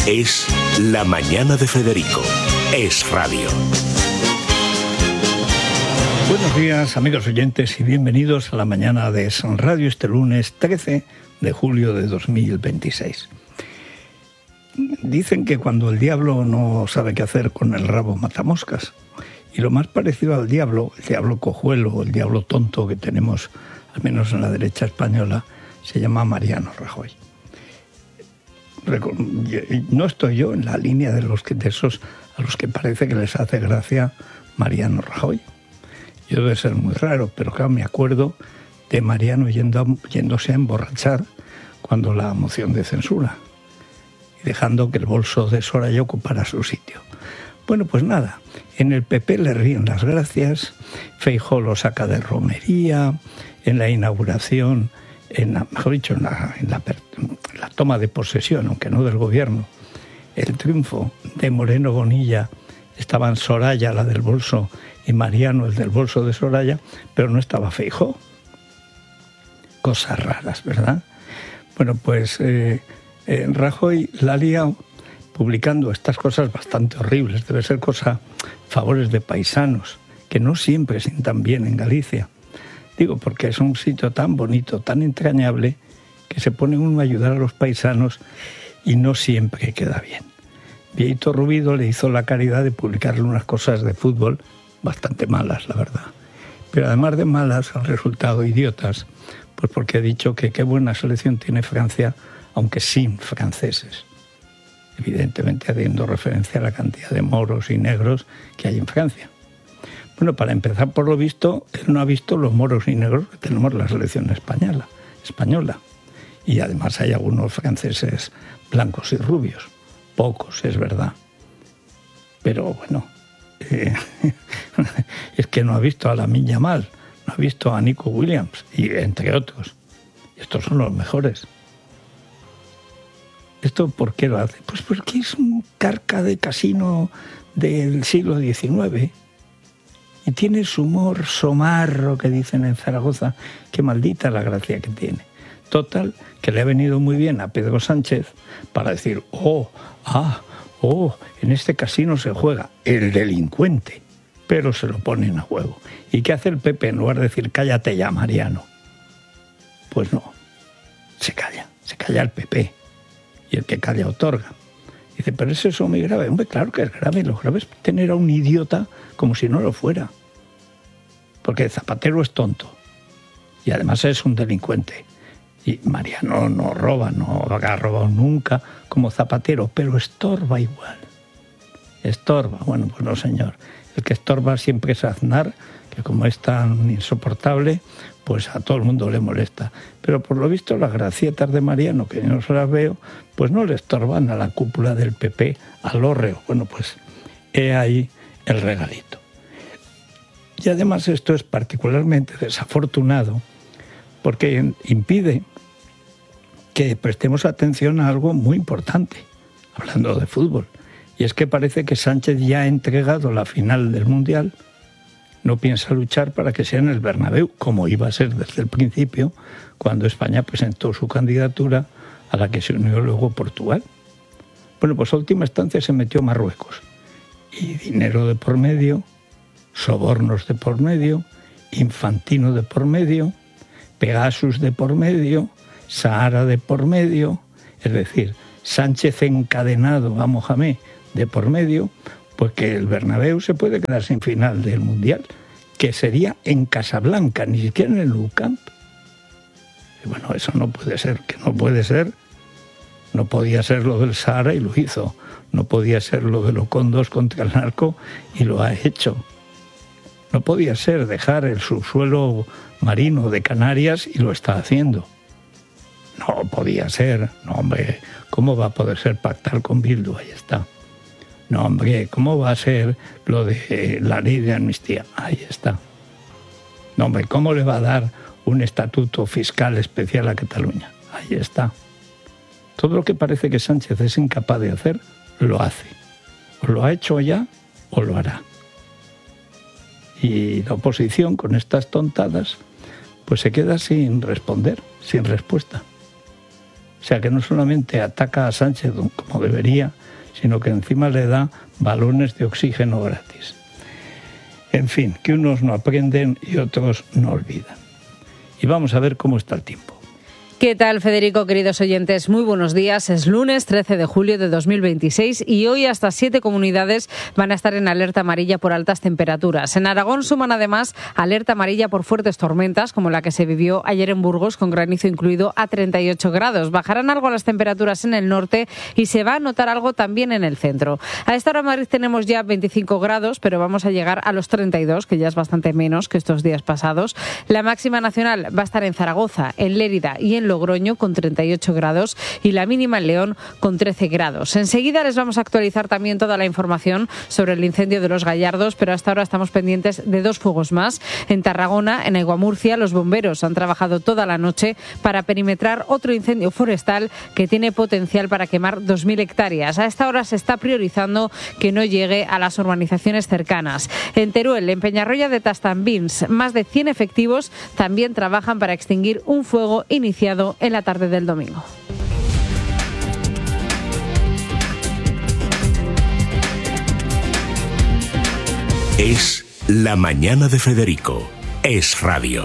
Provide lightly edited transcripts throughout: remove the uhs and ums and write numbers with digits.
Es La Mañana de Federico. Es radio. Buenos días, amigos oyentes, y bienvenidos a La Mañana de Es Radio este lunes 13 de julio de 2026. Dicen que cuando el diablo no sabe qué hacer con el rabo mata moscas. Y lo más parecido al diablo, el diablo cojuelo, el diablo tonto que tenemos, al menos en la derecha española, se llama Mariano Rajoy. No estoy yo en la línea de esos a los que parece que les hace gracia Mariano Rajoy. Yo debe ser muy raro, pero claro, me acuerdo de Mariano yéndose a emborrachar cuando la moción de censura y dejando que el bolso de Soraya ocupara su sitio. Bueno, pues nada, en el PP le ríen las gracias, Feijóo lo saca de romería, en la inauguración, en la toma de posesión, aunque no del gobierno, el triunfo de Moreno Bonilla, estaban Soraya, la del bolso, y Mariano, el del bolso de Soraya, pero no estaba Feijóo. Cosas raras, ¿verdad? Bueno, pues Rajoy la ha liado publicando estas cosas bastante horribles. Debe ser favores de paisanos, que no siempre sientan bien en Galicia. Digo, porque es un sitio tan bonito, tan entrañable, que se pone uno a ayudar a los paisanos y no siempre queda bien. Bieito Rubido le hizo la caridad de publicarle unas cosas de fútbol bastante malas, la verdad. Pero además de malas, han resultado idiotas, pues porque ha dicho que qué buena selección tiene Francia, aunque sin franceses. Evidentemente haciendo referencia a la cantidad de moros y negros que hay en Francia. Bueno, para empezar, por lo visto, él no ha visto los moros y negros que tenemos en la selección española. Y además hay algunos franceses blancos y rubios. Pocos, es verdad. Pero bueno, es que no ha visto a Lamine Yamal, no ha visto a Nico Williams, y entre otros. Y estos son los mejores. ¿Esto por qué lo hace? Pues porque es un carca de casino del siglo XIX y tiene su humor somarro, que dicen en Zaragoza. Qué maldita la gracia que tiene. Total, que le ha venido muy bien a Pedro Sánchez para decir, en este casino se juega el delincuente, pero se lo ponen a juego. ¿Y qué hace el PP? En lugar de decir, cállate ya, Mariano. Pues no, se calla el PP. Y el que calla otorga. Dice, pero ¿es eso muy grave? Hombre, claro que es grave. Lo grave es tener a un idiota como si no lo fuera. Porque Zapatero es tonto. Y además es un delincuente. Y Mariano no roba, no ha robado nunca como Zapatero, pero estorba igual. Estorba. Bueno, pues no, señor. El que estorba siempre es Aznar, que como es tan insoportable, pues a todo el mundo le molesta. Pero por lo visto las gracietas de Mariano, que yo no se las veo, pues no le estorban a la cúpula del PP, al hórreo. Bueno, pues he ahí el regalito. Y además esto es particularmente desafortunado porque impide que prestemos atención a algo muy importante, hablando de fútbol. Y es que parece que Sánchez ya ha entregado la final del Mundial. No piensa luchar para que sea en el Bernabéu, como iba a ser desde el principio, cuando España presentó su candidatura, a la que se unió luego Portugal. Bueno, pues a última instancia se metió Marruecos. Y dinero de por medio, sobornos de por medio, Infantino de por medio, Pegasus de por medio, Sahara de por medio, es decir, Sánchez encadenado a Mohamed de por medio, pues que el Bernabéu se puede quedar sin final del Mundial, que sería en Casablanca, ni siquiera en el Nou Camp. Y bueno, eso no puede ser, que no puede ser. No podía ser lo del Sahara y lo hizo. No podía ser lo de Locondos contra el narco y lo ha hecho. No podía ser dejar el subsuelo marino de Canarias y lo está haciendo. No podía ser. No, hombre, ¿cómo va a poder ser pactar con Bildu? Ahí está. No, hombre, ¿cómo va a ser lo de la ley de amnistía? Ahí está. No, hombre, ¿cómo le va a dar un estatuto fiscal especial a Cataluña? Ahí está. Todo lo que parece que Sánchez es incapaz de hacer, lo hace. O lo ha hecho ya o lo hará. Y la oposición, con estas tontadas, pues se queda sin responder, sin respuesta. O sea que no solamente ataca a Sánchez como debería, sino que encima le da balones de oxígeno gratis. En fin, que unos no aprenden y otros no olvidan. Y vamos a ver cómo está el tiempo. ¿Qué tal, Federico, queridos oyentes? Muy buenos días. Es lunes 13 de julio de 2026 y hoy hasta 7 comunidades van a estar en alerta amarilla por altas temperaturas. En Aragón suman además alerta amarilla por fuertes tormentas, como la que se vivió ayer en Burgos, con granizo incluido, a 38 grados. Bajarán algo las temperaturas en el norte y se va a notar algo también en el centro. A esta hora en Madrid tenemos ya 25 grados, pero vamos a llegar a los 32, que ya es bastante menos que estos días pasados. La máxima nacional va a estar en Zaragoza, en Lérida y en Logroño con 38 grados y la mínima en León con 13 grados. Enseguida les vamos a actualizar también toda la información sobre el incendio de Los Gallardos, pero hasta ahora estamos pendientes de 2 fuegos más. En Tarragona, en Aiguamurcia, los bomberos han trabajado toda la noche para perimetrar otro incendio forestal que tiene potencial para quemar 2.000 hectáreas. A esta hora se está priorizando que no llegue a las urbanizaciones cercanas. En Teruel, en Peñarroya de Tastambins, más de 100 efectivos también trabajan para extinguir un fuego iniciado en la tarde del domingo. Es La Mañana de Federico. Es Radio.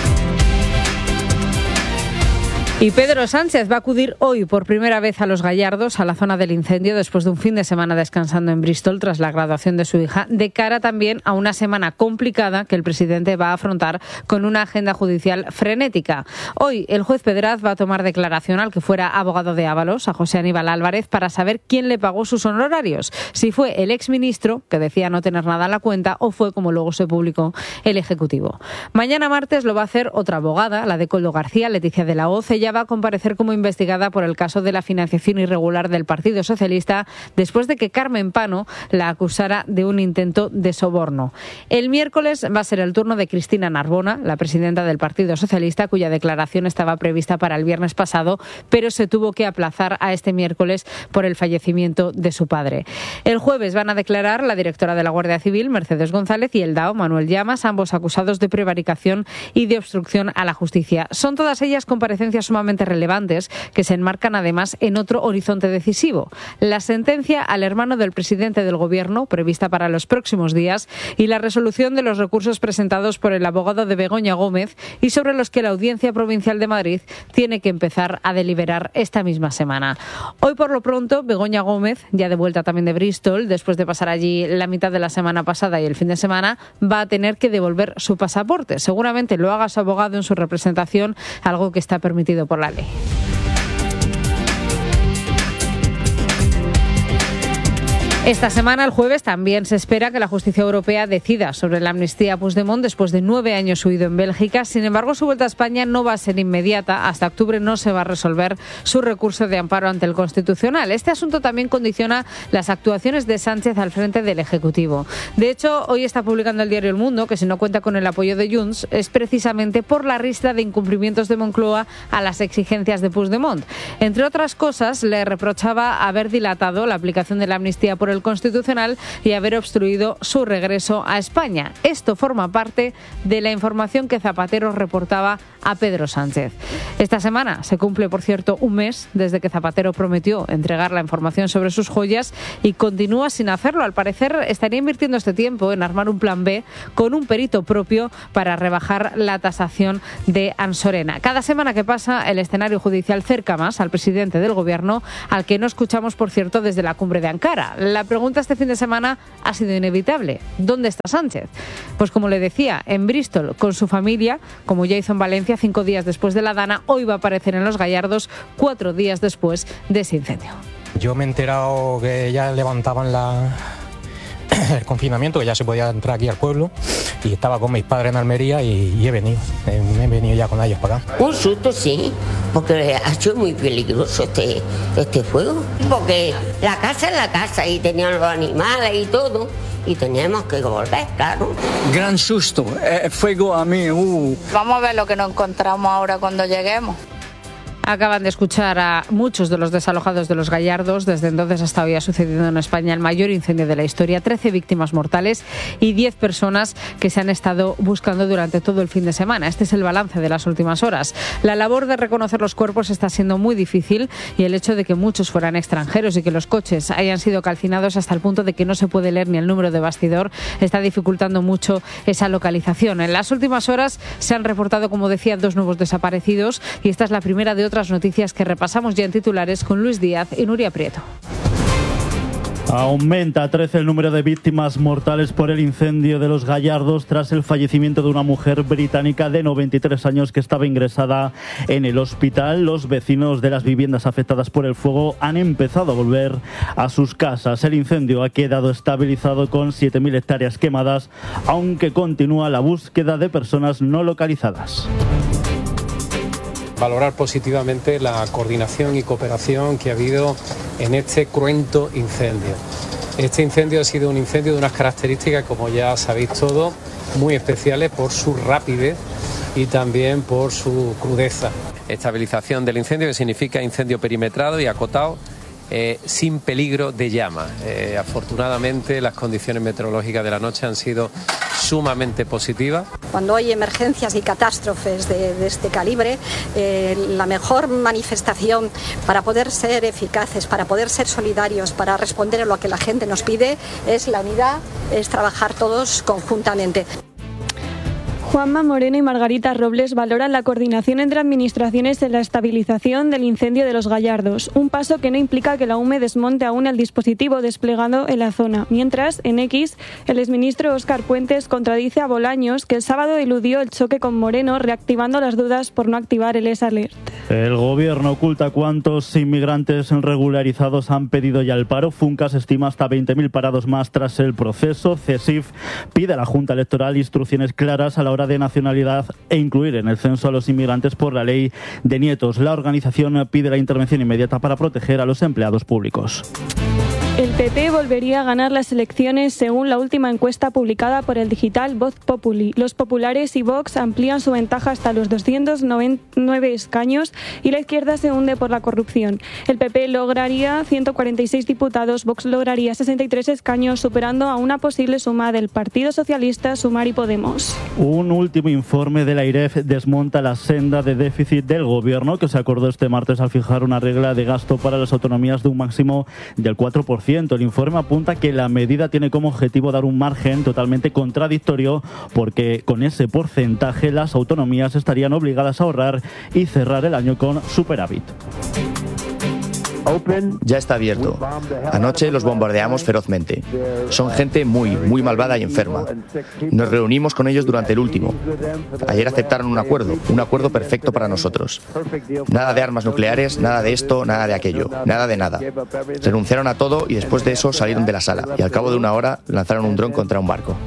Y Pedro Sánchez va a acudir hoy por primera vez a Los Gallardos, a la zona del incendio, después de un fin de semana descansando en Bristol tras la graduación de su hija, de cara también a una semana complicada que el presidente va a afrontar con una agenda judicial frenética. Hoy el juez Pedraz va a tomar declaración al que fuera abogado de Ábalos, a José Aníbal Álvarez, para saber quién le pagó sus honorarios, si fue el exministro, que decía no tener nada en la cuenta, o fue, como luego se publicó, el Ejecutivo. Mañana martes lo va a hacer otra abogada, la de Koldo García, Leticia de la Hoz. Ella va a comparecer como investigada por el caso de la financiación irregular del Partido Socialista después de que Carmen Pano la acusara de un intento de soborno. El miércoles va a ser el turno de Cristina Narbona, la presidenta del Partido Socialista, cuya declaración estaba prevista para el viernes pasado, pero se tuvo que aplazar a este miércoles por el fallecimiento de su padre. El jueves van a declarar la directora de la Guardia Civil, Mercedes González, y el DAO, Manuel Llamas, ambos acusados de prevaricación y de obstrucción a la justicia. Son todas ellas comparecencias sumamente relevantes que se enmarcan además en otro horizonte decisivo: la sentencia al hermano del presidente del Gobierno, prevista para los próximos días, y la resolución de los recursos presentados por el abogado de Begoña Gómez y sobre los que la Audiencia Provincial de Madrid tiene que empezar a deliberar esta misma semana. Hoy, por lo pronto, Begoña Gómez, ya de vuelta también de Bristol, después de pasar allí la mitad de la semana pasada y el fin de semana, va a tener que devolver su pasaporte. Seguramente lo haga su abogado en su representación, algo que está permitido por la ley. Esta semana, el jueves, también se espera que la justicia europea decida sobre la amnistía a Puigdemont después de 9 años huido en Bélgica. Sin embargo, su vuelta a España no va a ser inmediata. Hasta octubre no se va a resolver su recurso de amparo ante el Constitucional. Este asunto también condiciona las actuaciones de Sánchez al frente del Ejecutivo. De hecho, hoy está publicando el diario El Mundo que si no cuenta con el apoyo de Junts es precisamente por la ristra de incumplimientos de Moncloa a las exigencias de Puigdemont. Entre otras cosas, le reprochaba haber dilatado la aplicación de la amnistía por el Constitucional y haber obstruido su regreso a España. Esto forma parte de la información que Zapatero reportaba a Pedro Sánchez. Esta semana se cumple, por cierto, un mes desde que Zapatero prometió entregar la información sobre sus joyas y continúa sin hacerlo. Al parecer estaría invirtiendo este tiempo en armar un plan B con un perito propio para rebajar la tasación de Ansorena. Cada semana que pasa, el escenario judicial cerca más al presidente del Gobierno, al que no escuchamos, por cierto, desde la cumbre de Ankara. La pregunta este fin de semana ha sido inevitable: ¿dónde está Sánchez? Pues como le decía, en Bristol con su familia, como ya hizo en Valencia 5 días después de la Dana. Hoy va a aparecer en Los Gallardos 4 días después de ese incendio. Yo me he enterado que ya levantaban el confinamiento, que ya se podía entrar aquí al pueblo, y estaba con mis padres en Almería y he venido ya con ellos para acá. Un susto, sí, porque ha sido muy peligroso este fuego, porque la casa es la casa y tenían los animales y todo, y teníamos que volver, claro. Gran susto, fuego a mí. Vamos a ver lo que nos encontramos ahora cuando lleguemos. Acaban de escuchar a muchos de los desalojados de Los Gallardos. Desde entonces hasta hoy ha sucedido en España el mayor incendio de la historia. 13 víctimas mortales y 10 personas que se han estado buscando durante todo el fin de semana. Este es el balance de las últimas horas. La labor de reconocer los cuerpos está siendo muy difícil y el hecho de que muchos fueran extranjeros y que los coches hayan sido calcinados hasta el punto de que no se puede leer ni el número de bastidor está dificultando mucho esa localización. En las últimas horas se han reportado, como decía, 2 nuevos desaparecidos y esta es la primera de otras noticias que repasamos ya en titulares con Luis Díaz y Nuria Prieto. Aumenta a 13 el número de víctimas mortales por el incendio de Los Gallardos tras el fallecimiento de una mujer británica de 93 años que estaba ingresada en el hospital. Los vecinos de las viviendas afectadas por el fuego han empezado a volver a sus casas. El incendio ha quedado estabilizado con 7.000 hectáreas quemadas, aunque continúa la búsqueda de personas no localizadas. Valorar positivamente la coordinación y cooperación que ha habido en este cruento incendio. Este incendio ha sido un incendio de unas características, como ya sabéis todos, muy especiales por su rapidez y también por su crudeza. Estabilización del incendio, que significa incendio perimetrado y acotado, sin peligro de llama. Afortunadamente las condiciones meteorológicas de la noche han sido sumamente positivas. Cuando hay emergencias y catástrofes de este calibre, la mejor manifestación para poder ser eficaces, para poder ser solidarios, para responder a lo que la gente nos pide, es la unidad, es trabajar todos conjuntamente. Juanma Moreno y Margarita Robles valoran la coordinación entre administraciones en la estabilización del incendio de Los Gallardos, un paso que no implica que la UME desmonte aún el dispositivo desplegado en la zona. Mientras, en X, el exministro Óscar Puentes contradice a Bolaños, que el sábado eludió el choque con Moreno, reactivando las dudas por no activar el ES-Alert. El gobierno oculta cuántos inmigrantes regularizados han pedido ya el paro. Funcas estima hasta 20.000 parados más tras el proceso. CESIF pide a la Junta Electoral instrucciones claras a la hora de nacionalidad e incluir en el censo a los inmigrantes por la ley de nietos. La organización pide la intervención inmediata para proteger a los empleados públicos. El PP volvería a ganar las elecciones según la última encuesta publicada por el digital Voz Populi. Los populares y Vox amplían su ventaja hasta los 299 escaños y la izquierda se hunde por la corrupción. El PP lograría 146 diputados, Vox lograría 63 escaños, superando a una posible suma del Partido Socialista, Sumar y Podemos. Un último informe de la AIREF desmonta la senda de déficit del Gobierno que se acordó este martes al fijar una regla de gasto para las autonomías de un máximo del 4%. El informe apunta que la medida tiene como objetivo dar un margen totalmente contradictorio porque con ese porcentaje las autonomías estarían obligadas a ahorrar y cerrar el año con superávit. Ya está abierto. Anoche los bombardeamos ferozmente. Son gente muy malvada y enferma. Nos reunimos con ellos durante el último. Ayer aceptaron un acuerdo perfecto para nosotros. Nada de armas nucleares, nada de esto, nada de aquello, nada de nada. Renunciaron a todo y después de eso salieron de la sala y al cabo de una hora lanzaron un dron contra un barco.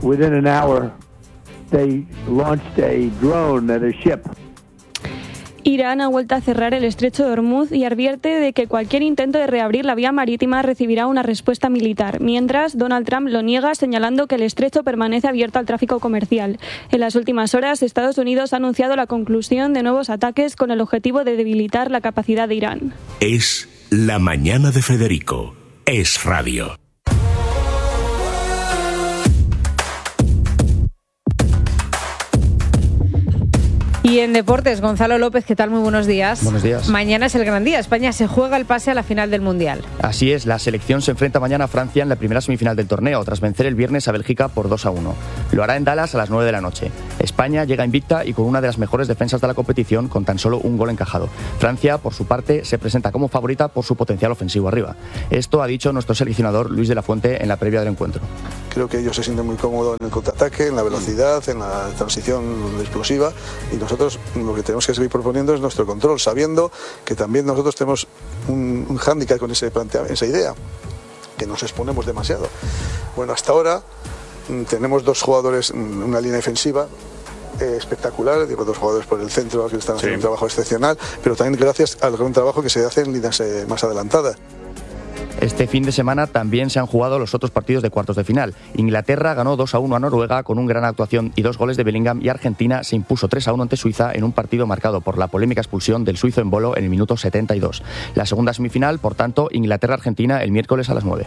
Irán ha vuelto a cerrar el estrecho de Hormuz y advierte de que cualquier intento de reabrir la vía marítima recibirá una respuesta militar. Mientras, Donald Trump lo niega, señalando que el estrecho permanece abierto al tráfico comercial. En las últimas horas, Estados Unidos ha anunciado la conclusión de nuevos ataques con el objetivo de debilitar la capacidad de Irán. Es La Mañana de Federico. Es Radio. Y en deportes, Gonzalo López, ¿qué tal? Muy buenos días. Buenos días. Mañana es el gran día. España se juega el pase a la final del Mundial. Así es, la selección se enfrenta mañana a Francia en la primera semifinal del torneo, tras vencer el viernes a Bélgica por 2-1. Lo hará en Dallas a las 9 de la noche. España llega invicta y con una de las mejores defensas de la competición, con tan solo un gol encajado. Francia, por su parte, se presenta como favorita por su potencial ofensivo arriba. Esto ha dicho nuestro seleccionador Luis de la Fuente en la previa del encuentro. Creo que ellos se sienten muy cómodos en el contraataque, en la velocidad, en la transición explosiva, y nosotros lo que tenemos que seguir proponiendo es nuestro control, sabiendo que también nosotros tenemos un hándicap con esa idea, que nos exponemos demasiado. Bueno, hasta ahora tenemos dos jugadores, una línea defensiva espectacular, digo, dos jugadores por el centro que están haciendo un trabajo excepcional, pero también gracias al gran trabajo que se hace en líneas más adelantadas. Este fin de semana también se han jugado los otros partidos de cuartos de final. Inglaterra ganó 2-1 a Noruega con una gran actuación y 2 goles de Bellingham, y Argentina se impuso 3-1 ante Suiza en un partido marcado por la polémica expulsión del suizo Embolo en el minuto 72. La segunda semifinal, por tanto, Inglaterra-Argentina el miércoles a las 9.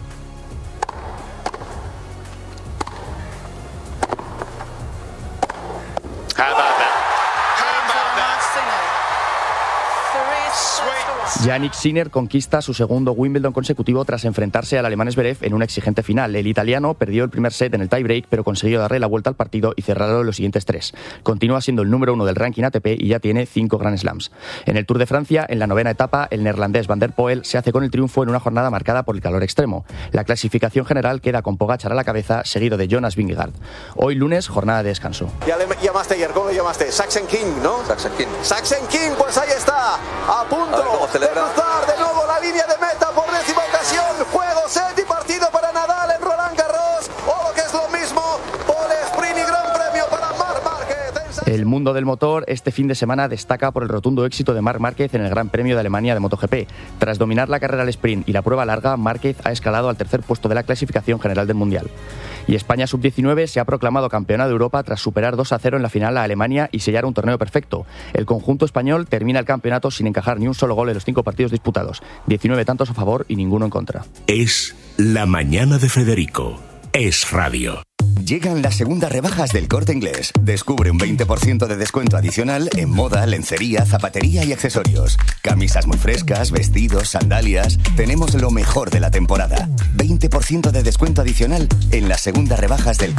Jannik Sinner conquista su segundo Wimbledon consecutivo tras enfrentarse al alemán Zverev en una exigente final. El italiano perdió el primer set en el tiebreak, pero consiguió darle la vuelta al partido y cerrarlo en los siguientes 3. Continúa siendo el número 1 del ranking ATP y ya tiene 5 Grand Slams. En el Tour de Francia, en la 9ª etapa, el neerlandés Van der Poel se hace con el triunfo en una jornada marcada por el calor extremo. La clasificación general queda con Pogačar a la cabeza, seguido de Jonas Vingegaard. Hoy lunes, jornada de descanso. Ya le llamaste ayer, ¿cómo le llamaste? Saxen King, ¿no? Saxen King. Saxen King, pues ahí está, a punto de cruzar de nuevo la línea de meta por 10ª ocasión. Juego, set y partido para Nadal en Roland Garros, o lo que es lo mismo, pole sprint y gran premio para Marc Márquez. El mundo del motor este fin de semana destaca por el rotundo éxito de Marc Márquez en el Gran Premio de Alemania de MotoGP. Tras dominar la carrera al sprint y la prueba larga, Márquez ha escalado al 3er puesto de la clasificación general del Mundial. Y España Sub-19 se ha proclamado campeona de Europa tras superar 2-0 en la final a Alemania y sellar un torneo perfecto. El conjunto español termina el campeonato sin encajar ni un solo gol en los 5 partidos disputados. 19 tantos a favor y ninguno en contra. Es La Mañana de Federico. Es radio. Llegan las segundas rebajas del Corte Inglés. Descubre un 20% de descuento adicional en moda, lencería, zapatería y accesorios. Camisas muy frescas, vestidos, sandalias. Tenemos lo mejor de la temporada. 20% de descuento adicional en las segundas rebajas del